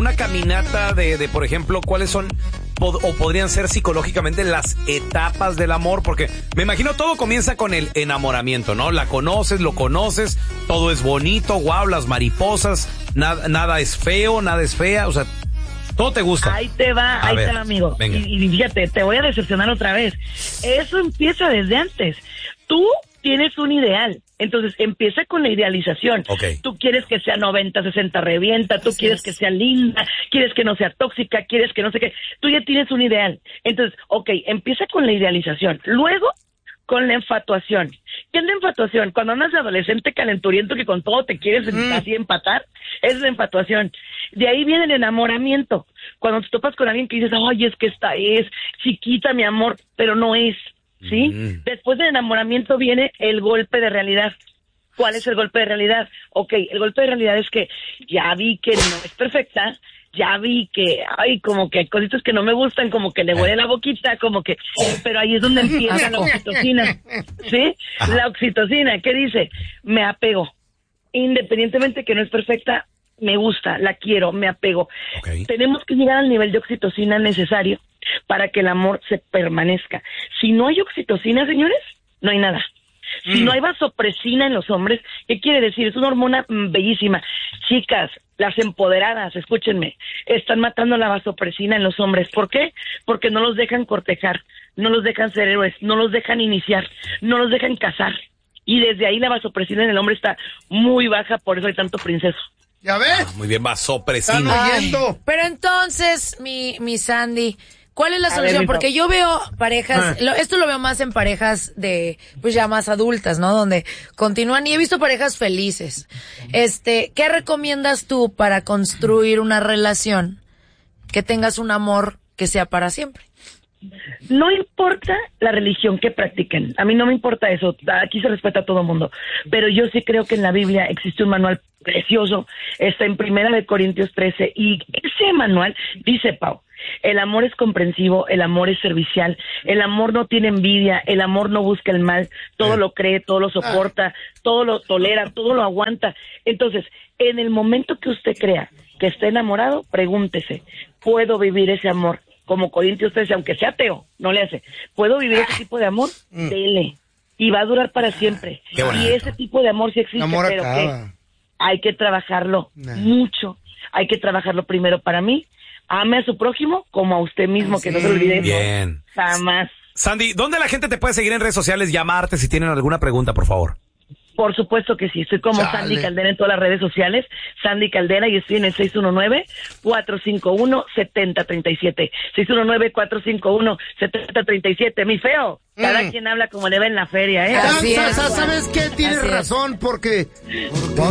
una caminata de, por ejemplo, cuáles son o podrían ser psicológicamente las etapas del amor? Porque me imagino todo comienza con el enamoramiento, ¿no? La conoces, lo conoces, todo es bonito, wow, las mariposas, nada es feo, nada es fea, o sea, todo te gusta. Ahí te va, amigo. Y fíjate, te voy a decepcionar otra vez. Eso empieza desde antes. Tú tienes un ideal, entonces empieza con la idealización. Okay. Tú quieres que sea 90, 60, revienta, tú quieres que sea linda, quieres que no sea tóxica, quieres que no sé qué. Tú ya tienes un ideal. Entonces, empieza con la idealización. Luego, con la infatuación. ¿Qué es la infatuación? Cuando andas adolescente calenturiento que con todo te quieres así empatar, es la infatuación. De ahí viene el enamoramiento. Cuando te topas con alguien que dices, ay, es que esta es chiquita, mi amor, pero no es, ¿sí? Después del enamoramiento viene el golpe de realidad. ¿Cuál es el golpe de realidad? El golpe de realidad es que ya vi que no es perfecta, ya vi que, como que hay cositas que no me gustan, como que le huele la boquita, como que, pero ahí es donde empieza la oxitocina, ¿sí? Ajá. La oxitocina, ¿qué dice? Me apego. Independientemente que no es perfecta, me gusta, la quiero, me apego. Okay. Tenemos que llegar al nivel de oxitocina necesario para que el amor se permanezca. Si no hay oxitocina, señores, no hay nada. Si no hay vasopresina en los hombres, ¿qué quiere decir? Es una hormona bellísima. Chicas, las empoderadas, escúchenme, están matando la vasopresina en los hombres. ¿Por qué? Porque no los dejan cortejar, no los dejan ser héroes, no los dejan iniciar, no los dejan casar. Y desde ahí la vasopresina en el hombre está muy baja, por eso hay tanto princeso. ¿Ya ves? Muy bien, vasopresina. Pero entonces, mi Sandy, ¿cuál es la solución? Porque yo veo parejas, esto lo veo más en parejas de, pues ya más adultas, ¿no? Donde continúan, y he visto parejas felices. ¿Qué recomiendas tú para construir una relación que tengas un amor que sea para siempre? No importa la religión que practiquen, a mí no me importa eso, aquí se respeta a todo mundo, pero yo sí creo que en la Biblia existe un manual precioso, está en 1 Corintios 13, y ese manual dice, Pau, el amor es comprensivo, el amor es servicial, el amor no tiene envidia, el amor no busca el mal, todo lo cree, todo lo soporta, todo lo tolera, todo lo aguanta. Entonces, en el momento que usted crea que está enamorado, pregúntese, ¿puedo vivir ese amor? Como Corintios 13, aunque sea ateo, no le hace. ¿Puedo vivir ese tipo de amor? Dele. Y va a durar para siempre. Y ese tipo de amor sí existe, pero que hay que trabajarlo mucho. Hay que trabajarlo primero para mí. Ame a su prójimo como a usted mismo, que no se olvide. Bien. Jamás. Sandy, ¿dónde la gente te puede seguir en redes sociales? Llamarte si tienen alguna pregunta, por favor. Por supuesto que sí, estoy como Sandy Caldera en todas las redes sociales, Sandy Caldera, y estoy en el 619-451-7037, 619-451-7037, mi feo, cada quien habla como le va en la feria, ¿eh? ¿Sabes qué? Tienes razón, porque